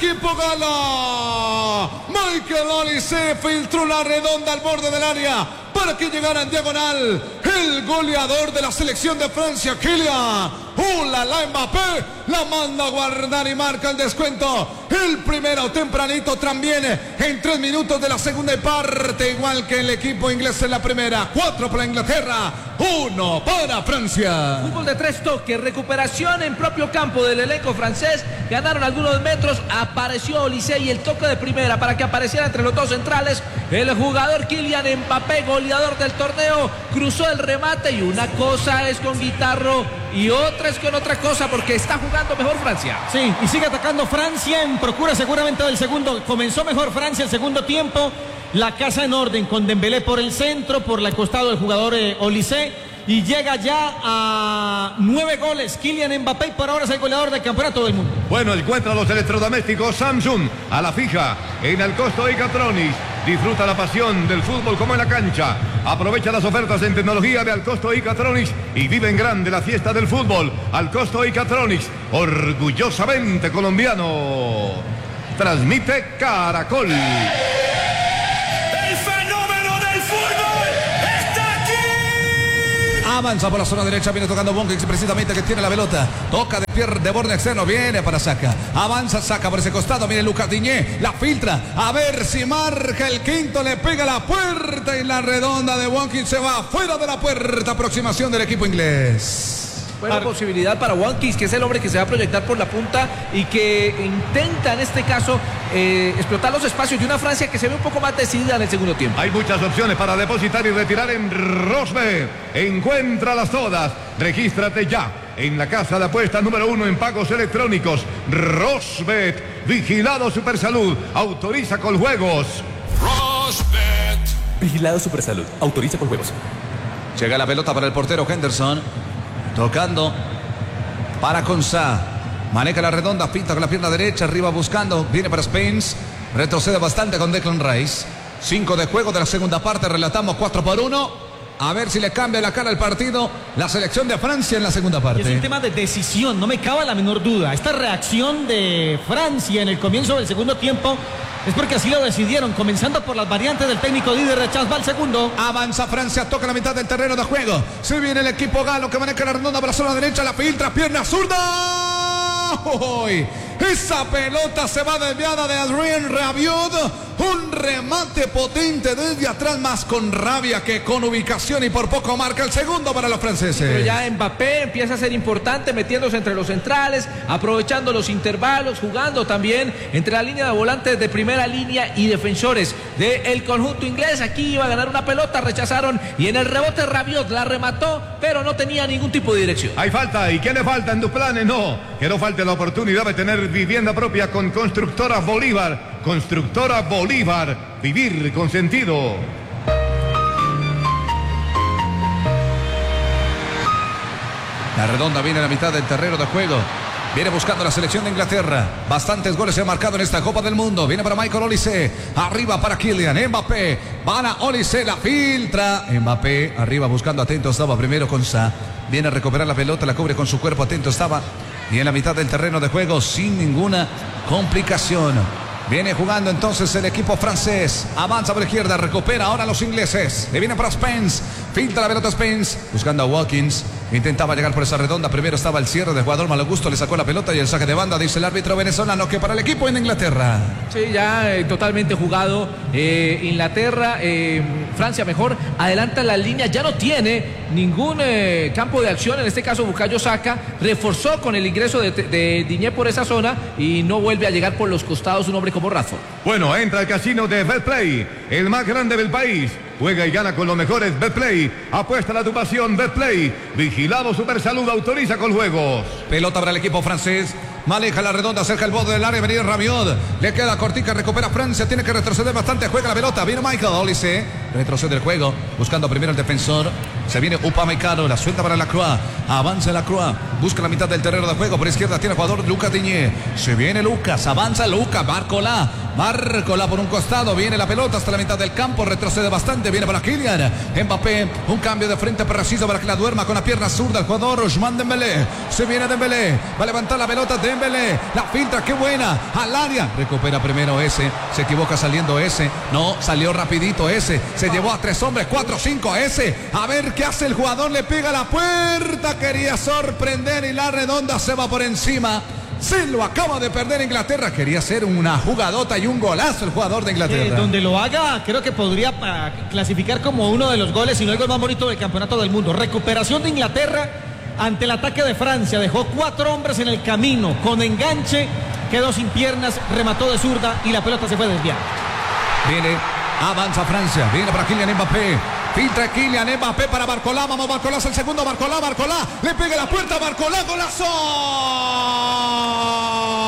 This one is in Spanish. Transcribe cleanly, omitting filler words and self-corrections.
equipo gala. Michael Olise filtró una redonda al borde del área para que llegara en diagonal el goleador de la selección de Francia, Kylian. La Mbappé la manda a guardar y marca el descuento. El primero tempranito también en 3 minutos de la segunda parte, igual que el equipo inglés en la primera. 4 para Inglaterra, 1 para Francia. Fútbol de 3 toques, recuperación en propio campo del elenco francés. Ganaron algunos metros, apareció Olise y el toque de primera para que apareciera entre los dos centrales el jugador Kylian Mbappé, goleador del torneo. Cruzó el remate y una cosa es con Guitarro y otra es con otra cosa, porque está jugando mejor Francia. Sí, y sigue atacando Francia en procura seguramente del segundo. Comenzó mejor Francia el segundo tiempo. La casa en orden con Dembélé por el centro, por el costado del jugador Olise. Y llega ya a 9 goles Kylian Mbappé, y por ahora es el goleador del campeonato del mundo. Bueno, encuentra los electrodomésticos Samsung a la fija en el Costo Icatronics. Disfruta la pasión del fútbol como en la cancha. Aprovecha las ofertas en tecnología de Alcosto Icatronics y vive en grande la fiesta del fútbol. Alcosto Icatronics, orgullosamente colombiano. Transmite Caracol. Avanza por la zona derecha, viene tocando Wonkins precisamente, que tiene la pelota. Toca de pierna, de borde externo, viene para Saka. Avanza Saka por ese costado, viene Lucas Digne, la filtra. A ver si marca el quinto, le pega la puerta y la redonda de Wonkins se va fuera de la puerta. Aproximación del equipo inglés. Buena posibilidad para Watkins, que es el hombre que se va a proyectar por la punta y que intenta en este caso explotar los espacios de una Francia que se ve un poco más decidida en el segundo tiempo. Hay muchas opciones para depositar y retirar en Rosbet. Encuéntralas todas. Regístrate ya en la casa de apuestas número 1 en pagos electrónicos. Rosbet. Vigilado Supersalud. Autoriza con juegos. Rosbet. Vigilado Supersalud. Autoriza con juegos. Llega la pelota para el portero Henderson. Tocando para Konsa. Maneja la redonda, pinta con la pierna derecha, arriba buscando, viene para Spence. Retrocede bastante con Declan Rice. 5 de juego de la segunda parte, relatamos 4-1. A ver si le cambia la cara al partido la selección de Francia en la segunda parte. Y es un tema de decisión, no me cabe la menor duda. Esta reacción de Francia en el comienzo del segundo tiempo es porque así lo decidieron, comenzando por las variantes del técnico Didier Deschamps. Va al segundo. Avanza Francia, toca la mitad del terreno de juego. Se viene el equipo galo que maneja la redonda para la zona derecha, la filtra, pierna zurda. ¡Uy! Esa pelota se va desviada de Adrien Rabiot. Un remate potente desde atrás, más con rabia que con ubicación, y por poco marca el segundo para los franceses. Pero ya Mbappé empieza a ser importante, metiéndose entre los centrales, aprovechando los intervalos, jugando también entre la línea de volantes de primera línea y defensores del conjunto inglés. Aquí iba a ganar una pelota, rechazaron y en el rebote Rabiot la remató, pero no tenía ningún tipo de dirección. Hay falta. ¿Y qué le falta en tus planes? No, que no falte la oportunidad de tener vivienda propia con Constructora Bolívar. Constructora Bolívar, vivir con sentido. La redonda viene a la mitad del terreno de juego. Viene buscando la selección de Inglaterra. Bastantes goles se han marcado en esta Copa del Mundo. Viene para Michael Olise. Arriba para Kylian Mbappé. Van a Olise, la filtra. Mbappé arriba buscando, atento estaba primero con Sa. Viene a recuperar la pelota, la cubre con su cuerpo, atento estaba. Y en la mitad del terreno de juego sin ninguna complicación. Viene jugando entonces el equipo francés. Avanza por la izquierda, recupera ahora los ingleses. Le viene para Spence. Filtra la pelota Spence. Buscando a Watkins. Intentaba llegar por esa redonda. Primero estaba el cierre del jugador Malagusto. Le sacó la pelota y el saque de banda, dice el árbitro venezolano, que para el equipo en Inglaterra. Sí, ya totalmente jugado. Inglaterra, Francia mejor. Adelanta la línea. Ya no tiene ningún campo de acción. En este caso Bukayo Saka reforzó con el ingreso de Digne por esa zona y no vuelve a llegar por los costados un hombre como Rafa. Bueno, entra al casino de Betplay, el más grande del país. Juega y gana con los mejores. Betplay. Apuesta a tu pasión. Betplay. Vigilado Supersalud. Autoriza con juegos. Pelota para el equipo francés. Maneja la redonda cerca del borde del área. Venía Rabiot. Le queda cortica. Recupera Francia. Tiene que retroceder bastante. Juega la pelota. Viene Michael Olise. Retrocede el juego. Buscando primero el defensor. Se viene Upamecano. La suelta para Lacroix. Avanza Lacroix. Busca la mitad del terreno de juego. Por izquierda tiene el jugador Lucas Digne. Se viene Lucas. Avanza Lucas. Márcola por un costado. Viene la pelota hasta la mitad del campo. Retrocede bastante. Viene para Kylian Mbappé. Un cambio de frente preciso para que la duerma con la pierna zurda el jugador Ousmane Dembélé. Se viene Dembélé. Va a levantar la pelota. Dembélé. La finta, qué buena. Al área. Recupera primero ese. Se equivoca saliendo ese. No, salió rapidito ese. Se llevó a 3 hombres. 4, 5 ese. A ver qué hace el jugador. Le pega a la puerta. Quería sorprender y la redonda se va por encima. Se lo acaba de perder Inglaterra. Quería hacer una jugadota y un golazo el jugador de Inglaterra. Donde lo haga, creo que podría clasificar como uno de los goles, si no el gol más bonito del campeonato del mundo. Recuperación de Inglaterra ante el ataque de Francia. Dejó 4 hombres en el camino. Con enganche, quedó sin piernas, remató de zurda y la pelota se fue desviada. Viene, avanza Francia. Viene para Kylian Mbappé. Filtra Kylian Mbappé para Barcola. Vamos, Barcola es el segundo. Barcola. Le pega la puerta. Barcola. ¡Golazo!